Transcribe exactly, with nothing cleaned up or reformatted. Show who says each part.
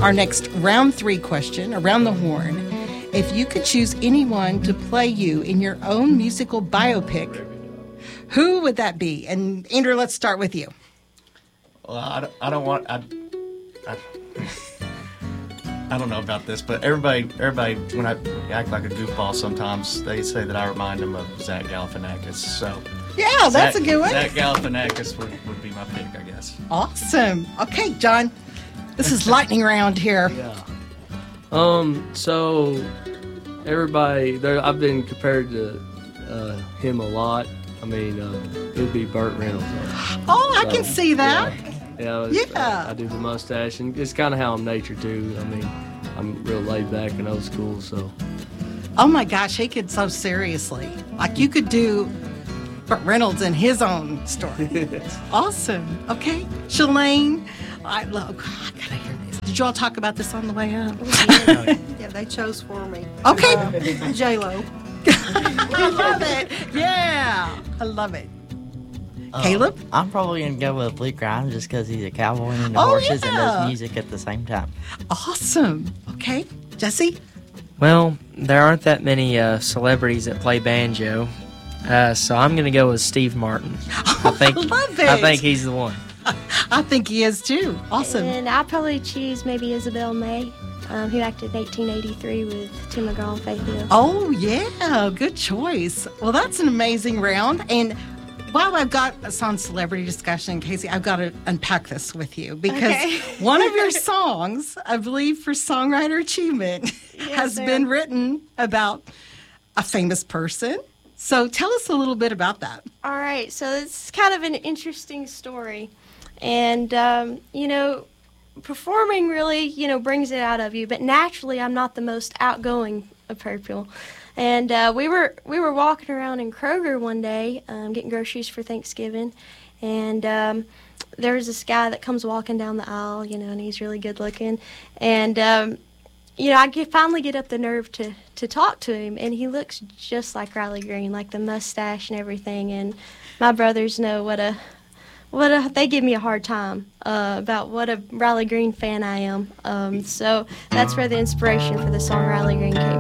Speaker 1: Our next round three question, around the horn. If you could choose anyone to play you in your own musical biopic, who would that be? And Andrew, let's start with you.
Speaker 2: Well, I don't, I don't want... I, I, I don't know about this, but everybody, everybody, when I act like a goofball sometimes, they say that I remind them of Zach Galifianakis. So,
Speaker 1: yeah, that's
Speaker 2: Zach,
Speaker 1: a good one.
Speaker 2: Zach Galifianakis would, would be my pick, I guess.
Speaker 1: Awesome. Okay, John, this is lightning round here.
Speaker 3: Yeah. Um. So, everybody, there, I've been compared to uh, him a lot. I mean, uh, it would be Burt Reynolds.
Speaker 1: Oh, I
Speaker 3: so,
Speaker 1: can see that.
Speaker 3: Yeah. Yeah, it's,
Speaker 1: Yeah.
Speaker 3: I, I do the mustache, and it's kind of how I'm natured too. I mean, I'm real laid back and old school, so.
Speaker 1: Oh my gosh, he could so seriously. Like you could do Burt Reynolds in his own story. Awesome. Okay, Shalane, I love. Oh, I gotta hear this. Did you all talk about this on the way up?
Speaker 4: Yeah, yeah they chose for me.
Speaker 1: Okay,
Speaker 4: uh, J Lo.
Speaker 1: I love it. Yeah, I love it.
Speaker 5: Uh,
Speaker 1: Caleb?
Speaker 5: I'm probably going to go with Luke Grimes just because he's a cowboy and into
Speaker 1: Oh,
Speaker 5: horses and
Speaker 1: yeah.
Speaker 5: does music at the same time.
Speaker 1: Awesome. Okay, Jesse?
Speaker 6: Well, there aren't that many uh, celebrities that play banjo, uh, so I'm going to go with Steve Martin. I think
Speaker 1: I love it.
Speaker 6: I think he's the one.
Speaker 1: I think he is too. Awesome.
Speaker 7: And I'll probably choose maybe Isabel May, um, who acted in eighteen eighty-three with Tim McGraw and Faith Hill.
Speaker 1: Oh, yeah, good choice. Well, that's an amazing round. And while I've got us on celebrity discussion, Casey, I've got to unpack this with you because
Speaker 7: Okay.
Speaker 1: one of your songs, I believe for Songwriter Achievement,
Speaker 7: Yes,
Speaker 1: has
Speaker 7: ma'am.
Speaker 1: been written about a famous person. So tell us a little bit about that.
Speaker 7: All right, so it's kind of an interesting story. And, um, you know, performing really, you know, brings it out of you. But naturally, I'm not the most outgoing of people. And uh, we were we were walking around in Kroger one day, um, getting groceries for Thanksgiving, and um, there was this guy that comes walking down the aisle, you know, and he's really good looking, and um, you know, I get, finally get up the nerve to to talk to him, and he looks just like Riley Green, like the mustache and everything, and my brothers know what a what a, they give me a hard time uh, about what a Riley Green fan I am, um, so that's where the inspiration for the song Riley Green came